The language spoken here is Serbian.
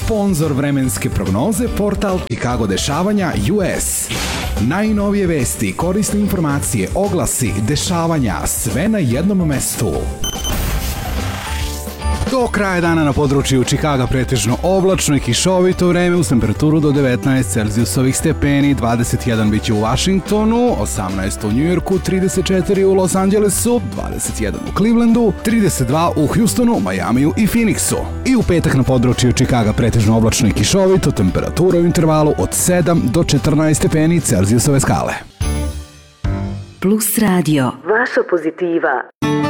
Sponzor vremenske prognoze portal Chicago dešavanja US. Najnovije vesti, korisne informacije, oglasi, dešavanja, sve na jednom mestu. Do kraja dana na području Chicaga pretežno oblačno i kišovito vreme uz temperaturu do 19 Celzijusovih stepeni, 21 biće u Washingtonu, 18 u New Yorku, 34 u Los Angelesu, 21 u Clevelandu, 32 u Houstonu, Majamiju i Phoenixu. I u petak na području Chicaga pretežno oblačno i kišovito, temperatura u intervalu od 7 do 14 stepeni Celzijusove skale. Plus Radio. Vaša pozitiva.